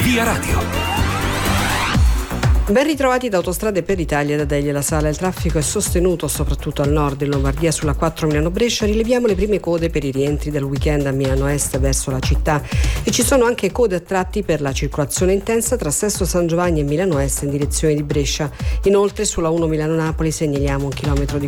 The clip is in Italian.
Via Radio. Ben ritrovati da Autostrade per l'Italia, da Delia La Sala. Il traffico è sostenuto soprattutto al nord, in Lombardia sulla 4 Milano-Brescia. Rileviamo le prime code per i rientri del weekend a Milano Est verso la città, e ci sono anche code a tratti per la circolazione intensa tra Sesto San Giovanni e Milano Est in direzione di Brescia. Inoltre sulla 1 Milano-Napoli segnaliamo un chilometro di